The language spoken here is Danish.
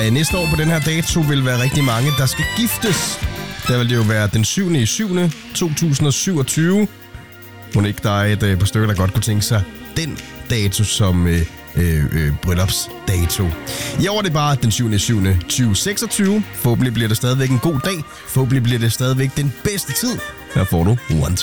næste år på den her dato vil være rigtig mange, der skal giftes. Der vil det jo være den 7.7.2027. Må ikke der er et par stykker, der godt kunne tænke sig den dato som bryllupsdato. I år er det bare den 7.7.2026. Forhåbentlig bliver det stadigvæk en god dag. Forhåbentlig bliver det stadigvæk den bedste tid. Her får du One